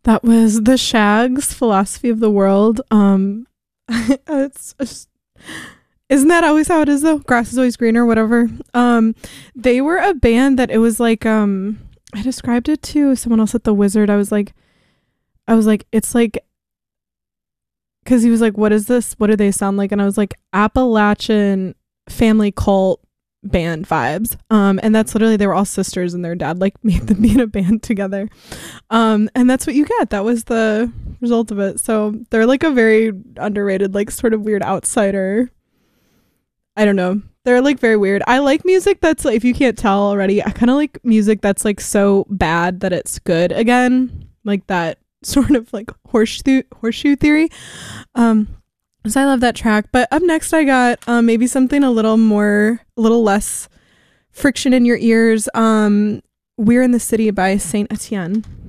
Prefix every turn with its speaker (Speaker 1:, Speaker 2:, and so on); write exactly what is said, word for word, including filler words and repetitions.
Speaker 1: That was the Shags' Philosophy of the World. Um, it's, it's isn't that always how it is though? Grass is always greener, whatever. Um, they were a band that it was like um, I described it to someone else at the Wizard. I was like, I was like, it's like, because he was like, what is this? What do they sound like? And I was like, Appalachian family cult band vibes. Um, and that's literally, they were all sisters and their dad like made them be in a band together. Um, and that's what you get. That was the result of it. So they're like a very underrated, like sort of weird outsider. I don't know. They're like very weird. I like music that's like, if you can't tell already, I kind of like music that's like so bad that it's good again. Like that sort of like horseshoe horseshoe theory. Um, so I love that track. But up next I got um, maybe something a little more, a little less friction in your ears. Um, We're in the City by Saint Etienne.